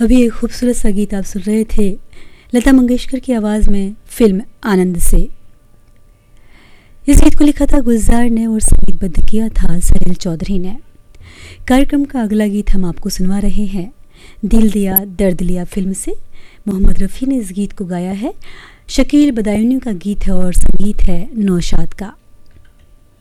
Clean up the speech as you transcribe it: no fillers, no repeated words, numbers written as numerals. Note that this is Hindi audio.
अभी एक खूबसूरत सा गीत आप सुन रहे थे लता मंगेशकर की आवाज़ में फिल्म आनंद से। इस गीत को लिखा था गुलजार ने और संगीतबद्ध किया था सलील चौधरी ने। कार्यक्रम का अगला गीत हम आपको सुनवा रहे हैं दिल दिया दर्द लिया फिल्म से। मोहम्मद रफ़ी ने इस गीत को गाया है। शकील बदायूनी का गीत है और संगीत है नौशाद का।